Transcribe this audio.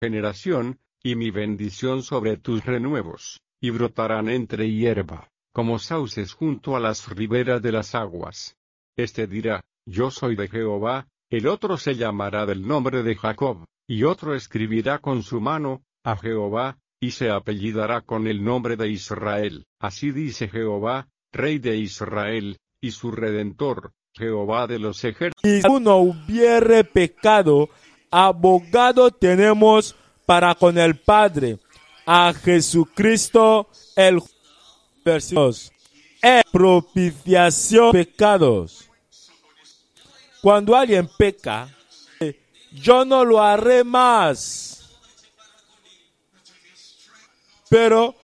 generación, y mi bendición sobre tus renuevos, y brotarán entre hierba, como sauces junto a las riberas de las aguas. Este dirá, yo soy de Jehová, el otro se llamará del nombre de Jacob, y otro escribirá con su mano, a Jehová, y se apellidará con el nombre de Israel. Así dice Jehová, Rey de Israel, y su Redentor, Jehová de los ejércitos. Si uno hubiere pecado, abogado tenemos para con el Padre, a Jesucristo el versículo 2. Propiciación de pecados. Cuando alguien peca, yo no lo haré más. Pero